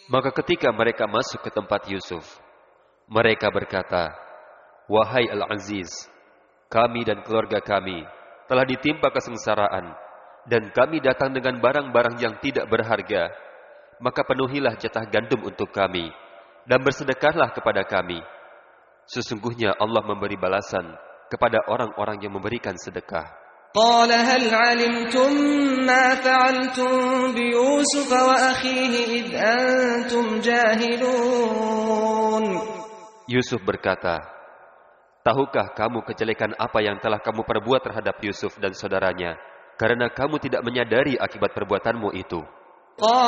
Maka ketika mereka masuk ke tempat Yusuf, mereka berkata, "Wahai Al-Aziz, kami dan keluarga kami telah ditimpa kesengsaraan, dan kami datang dengan barang-barang yang tidak berharga. Maka penuhilah jatah gandum untuk kami, dan bersedekahlah kepada kami. Sesungguhnya Allah memberi balasan kepada orang-orang yang memberikan sedekah." قال هل علمتم ما فعلتم بيوسف وأخيه إذ أنتم جاهلون. Yusuf berkata, "Tahukah kamu kejelekan apa yang telah kamu perbuat terhadap Yusuf dan saudaranya, karena kamu tidak menyadari akibat perbuatanmu itu?"